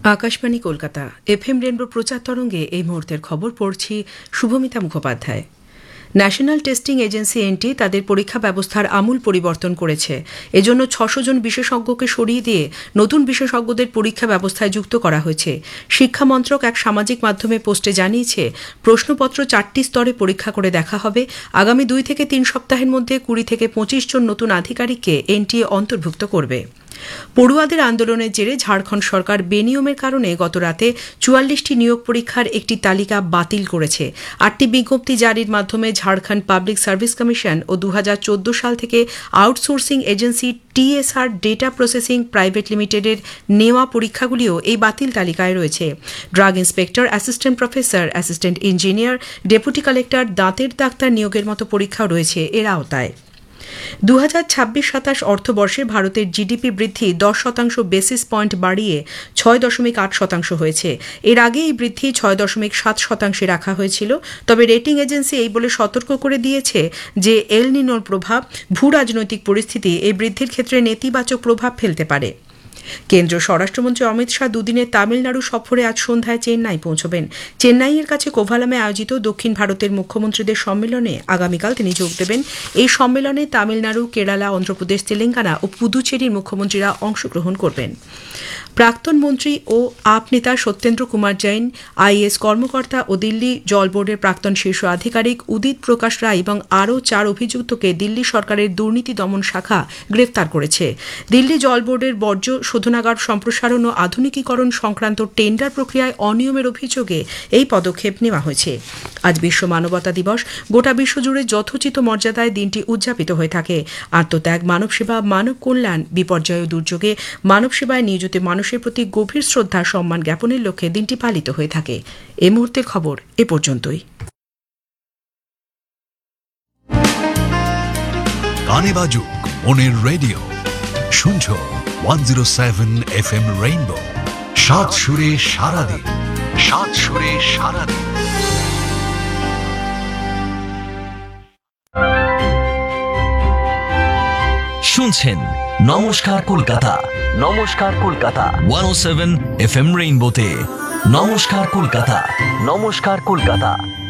Akashvani Kolkata FM rainbow প্রচার তরঙ্গে এই মুহূর্তের খবর পড়ছি Shubhamita Mukhopadhyay. National testing agency N T তাদের পরীক্ষা ব্যবস্থার আমূল পরিবর্তন করেছে। এজন্য 600 জন বিশেষজ্ঞকে সরিয়ে দিয়ে নতুন বিশেষজ্ঞদের পরীক্ষা ব্যবস্থায় যুক্ত করা হয়েছে। শিক্ষা মন্ত্রক এক সামাজিক মাধ্যমে পোস্টে জানিয়েছে, প্রশ্নপত্র 4টি স্তরে পরীক্ষা করে দেখা হবে। আগামী 2 থেকে 3 সপ্তাহের মধ্যে 20 থেকে 25 জন নতুন আধিকারিককে এনটিএ অন্তর্ভুক্ত করবে। পড়ুয়াদের আন্দোলনের জেরে ঝাড়খণ্ড সরকার বেনিয়মের কারণে গতরাতে 44টি নিয়োগ পরীক্ষার একটি তালিকা বাতিল করেছে। 8টি বিজ্ঞপ্তি জারির মাধ্যমে ঝাড়খণ্ড পাবলিক সার্ভিস কমিশন ও 2014 সাল থেকে outsourcing agency TSR data processing private লিমিটেডের নেওয়া পরীক্ষাগুলিও এই বাতিল তালিকায় রয়েছে। Drug inspector, assistant professor, assistant engineer, deputy collector, দাঁতের ডাক্তার নিয়োগের মতো পরীক্ষাও রয়েছে এর আওতায়। 2026-27 অর্থবর্ষে ভারতের জিডিপি বৃদ্ধি 10% বেসিস পয়েন্ট বাড়িয়ে 6.8% হয়েছে। এর আগে এই বৃদ্ধি 6.7% রাখা হয়েছিল। তবে রেটিং এজেন্সি এই বলে সতর্ক করে দিয়েছে যে এল নিনোর প্রভাব, ভূ রাজনৈতিক পরিস্থিতি এই বৃদ্ধির ক্ষেত্রে নেতিবাচক প্রভাব ফেলতে পারে। কেন্দ্রীয় স্বরাষ্ট্রমন্ত্রী অমিত শাহ দুদিনের তামিলনাড়ু সফরে আজ সন্ধ্যায় চেন্নাই পৌঁছবেন। চেন্নাইয়ের কাছে কোভালামে আয়োজিত দক্ষিণ ভারতের মুখ্যমন্ত্রীদের সম্মেলনে আগামীকাল তিনি যোগ দেবেন। এই সম্মেলনে তামিলনাড়ু, কেরালা, অন্ধ্রপ্রদেশ, তেলেঙ্গানা ও পুদুচেরির মুখ্যমন্ত্রীরা অংশগ্রহণ করবেন। প্রাক্তন মন্ত্রী ও আপ নেতা সত্যেন্দ্র কুমার জৈন, আইএএস কর্মকর্তা ও দিল্লি জল বোর্ডের প্রাক্তন শীর্ষ আধিকারিক উদিত প্রকাশ রায় এবং আরও 4 অভিযুক্তকে দিল্লি সরকারের দুর্নীতি দমন শাখা গ্রেফতার করেছে। দিল্লি জল বোর্ডের বর্জ্য শোধনাগার সম্প্রসারণ ও আধুনিকীকরণ সংক্রান্ত টেন্ডার প্রক্রিয়ায় অনিয়মের অভিযোগে এই পদক্ষেপ নেওয়া হয়েছে। আজ বিশ্ব মানবতা দিবস। গোটা বিশ্বজুড়ে যথোচিত মর্যাদায় দিনটি উদযাপিত হয়ে থাকে। আত্মত্যাগ, মানব সেবা, মানব কল্যাণ, বিপর্যয় ও দুর্যোগে মানব সেবায় নিয়োজিত মানুষের প্রতি গভীর শ্রদ্ধা সম্মান জ্ঞাপনের লক্ষ্যে দিনটি পালিত হয়ে থাকে। এ মুহূর্তের খবর এ পর্যন্তই। গানে বাজুক মনের রেডিও, শুনছো 107 FM রেইনবো। 7 সুরে সারাদিন, 7 সুরে সারাদিন। শুনছেন নমস্কার কলকাতা, নমস্কার কলকাতা 107 FM রেইনবোতে। নমস্কার কলকাতা, নমস্কার কলকাতা।